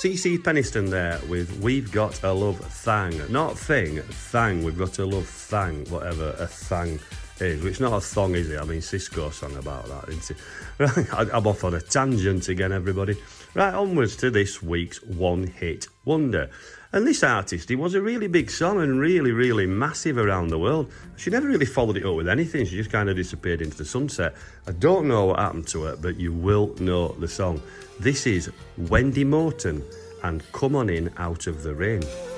CC Peniston there with We've Got a Love Thang. Not thing, thang. We've got a love thang, whatever a thang is. Which not a thong, is it? I mean, Cisco song about that, isn't it? Right, I'm off on a tangent again, everybody. Right, onwards to this week's One Hit Wonder. And this artist, he was a really big song and really, really massive around the world. She never really followed it up with anything. She just kind of disappeared into the sunset. I don't know what happened to her, but you will know the song. This is Wendy Moulton and Come On In Out of the Rain.